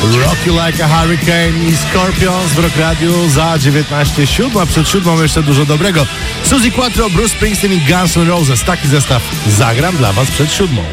Rock You Like a Hurricane i Scorpions w Rock Radiu za 19:07, a przed 7 jeszcze dużo dobrego. Suzi Quatro, Bruce Springsteen i Guns N' Roses. Taki zestaw zagram dla Was przed 7.